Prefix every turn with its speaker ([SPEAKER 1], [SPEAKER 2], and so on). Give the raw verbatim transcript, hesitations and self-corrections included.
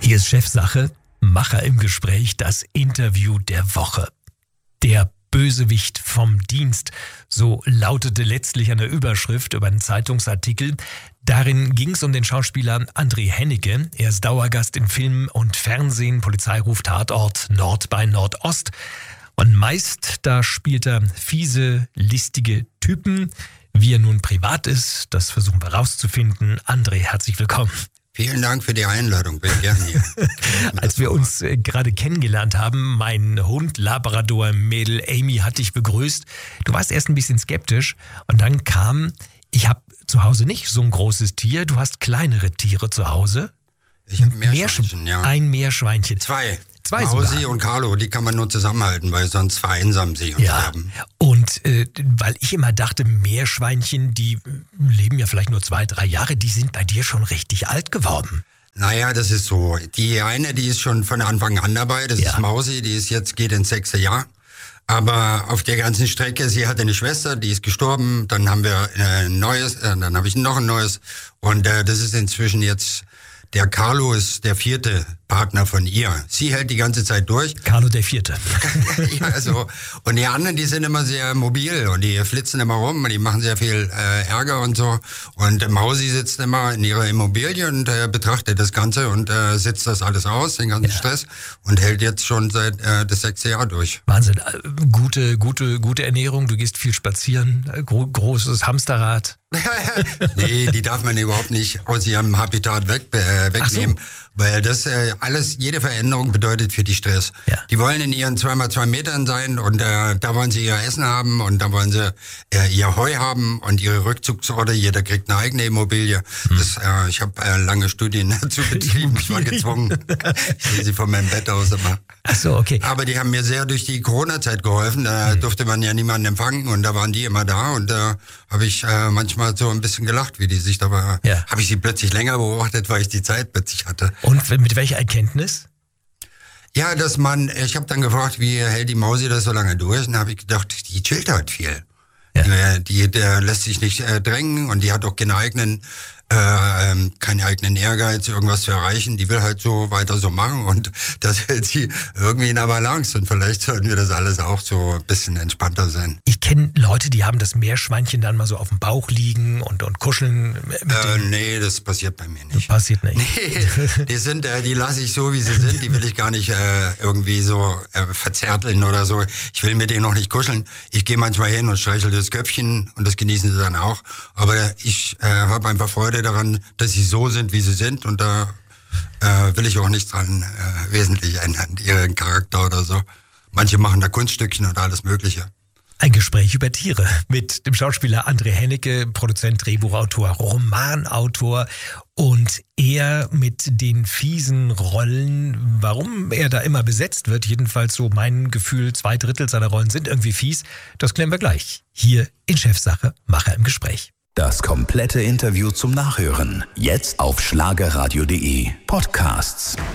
[SPEAKER 1] Hier ist Chefsache, Macher im Gespräch, das Interview der Woche. Der Bösewicht vom Dienst, so lautete letztlich eine Überschrift über einen Zeitungsartikel. Darin ging es um den Schauspieler André Hennecke. Er ist Dauergast in Film und Fernsehen, Polizeiruf Tatort Nord bei Nordost. Und meist, da spielt er fiese, listige Typen. Wie er nun privat ist, das versuchen wir rauszufinden. André, herzlich willkommen.
[SPEAKER 2] Vielen Dank für die Einladung, bin gerne hier.
[SPEAKER 1] Als wir uns äh, gerade kennengelernt haben, mein Hund Labrador Mädel Amy hat dich begrüßt. Du warst erst ein bisschen skeptisch und dann kam, ich habe zu Hause nicht so ein großes Tier, du hast kleinere Tiere zu Hause.
[SPEAKER 2] Ich habe Meerschweinchen, ja.
[SPEAKER 1] Ein Meerschweinchen.
[SPEAKER 2] Zwei.
[SPEAKER 1] Zwei
[SPEAKER 2] Mausi
[SPEAKER 1] sogar.
[SPEAKER 2] und Carlo, die kann man nur zusammenhalten, weil sonst vereinsamen sie und
[SPEAKER 1] Ja,
[SPEAKER 2] sterben.
[SPEAKER 1] und äh, weil ich immer dachte, Meerschweinchen, die leben ja vielleicht nur zwei, drei Jahre, die sind bei dir schon richtig alt geworden.
[SPEAKER 2] Naja, das ist so. Die eine, die ist schon von Anfang an dabei, das
[SPEAKER 1] Ja.
[SPEAKER 2] ist Mausi, die ist jetzt, geht ins sechste Jahr. Aber auf der ganzen Strecke, sie hatte eine Schwester, die ist gestorben, dann haben wir ein neues, äh, dann habe ich noch ein neues. Und äh, das ist inzwischen jetzt, der Carlo ist der vierte Partner von ihr. Sie hält die ganze Zeit durch.
[SPEAKER 1] Carlo der Vierte.
[SPEAKER 2] Ja, also, und die anderen, die sind immer sehr mobil und die flitzen immer rum und die machen sehr viel äh, Ärger und so. Und äh, Mausi sitzt immer in ihrer Immobilie und äh, betrachtet das Ganze und äh, sitzt das alles aus, den ganzen
[SPEAKER 1] Ja.
[SPEAKER 2] Stress, und hält jetzt schon seit äh, das sechste Jahr durch.
[SPEAKER 1] Wahnsinn. Äh, Gute, gute, gute Ernährung, du gehst viel spazieren, äh, gro- großes Hamsterrad.
[SPEAKER 2] Nee, die darf man überhaupt nicht aus ihrem Habitat weg, äh, wegnehmen.
[SPEAKER 1] Ach so.
[SPEAKER 2] Weil das äh, alles, jede Veränderung bedeutet für die Stress.
[SPEAKER 1] Ja.
[SPEAKER 2] Die wollen in ihren zwei mal zwei Metern sein und äh, da wollen sie ihr Essen haben und da wollen sie äh, ihr Heu haben und ihre Rückzugsorte. Jeder kriegt eine eigene Immobilie.
[SPEAKER 1] Hm.
[SPEAKER 2] Das, äh, ich habe äh, lange Studien dazu betrieben. Ich war gezwungen. Ich sehe sie von meinem Bett aus immer.
[SPEAKER 1] Ach so, okay.
[SPEAKER 2] Aber die haben mir sehr durch die Corona-Zeit geholfen. Da
[SPEAKER 1] Hm.
[SPEAKER 2] durfte man ja niemanden empfangen und da waren die immer da und da habe ich äh, manchmal so ein bisschen gelacht, wie die sich da war.
[SPEAKER 1] Ja.
[SPEAKER 2] Habe ich sie plötzlich länger beobachtet, weil ich die Zeit plötzlich hatte.
[SPEAKER 1] Und mit welcher Erkenntnis?
[SPEAKER 2] Ja, dass man, ich habe dann gefragt, wie hält die Mausi das so lange durch? Und da habe ich gedacht, die chillt halt viel.
[SPEAKER 1] Ja.
[SPEAKER 2] Die, die der lässt sich nicht äh, drängen und die hat auch keine eigenen, äh, ähm, keinen eigenen Ehrgeiz, irgendwas zu erreichen. Die will halt so weiter so machen und das hält sie irgendwie in der Balance. Und vielleicht sollten wir das alles auch so ein bisschen entspannter sein.
[SPEAKER 1] Ich kenne Leute, die haben das Meerschweinchen dann mal so auf dem Bauch liegen und, und kuscheln. Mit
[SPEAKER 2] Äh,
[SPEAKER 1] dem.
[SPEAKER 2] nee, das passiert bei mir nicht.
[SPEAKER 1] Passiert nicht.
[SPEAKER 2] Nee, die sind, äh, die lasse ich so, wie sie sind. Die will ich gar nicht äh, irgendwie so äh, verzärteln oder so. Ich will mit denen noch nicht kuscheln. Ich gehe manchmal hin und streichel das Köpfchen und das genießen sie dann auch. Aber ich äh, habe einfach Freude daran, dass sie so sind, wie sie sind. Und da äh, will ich auch nichts dran äh, wesentlich ändern, ihren Charakter oder so. Manche machen da Kunststückchen oder alles Mögliche.
[SPEAKER 1] Ein Gespräch über Tiere mit dem Schauspieler André Hennecke, Produzent, Drehbuchautor, Romanautor und er mit den fiesen Rollen. Warum er da immer besetzt wird, jedenfalls so mein Gefühl, zwei Drittel seiner Rollen sind irgendwie fies, das klären wir gleich. Hier in Chefsache, Macher im Gespräch.
[SPEAKER 3] Das komplette Interview zum Nachhören. Jetzt auf schlagerradio punkt de Podcasts.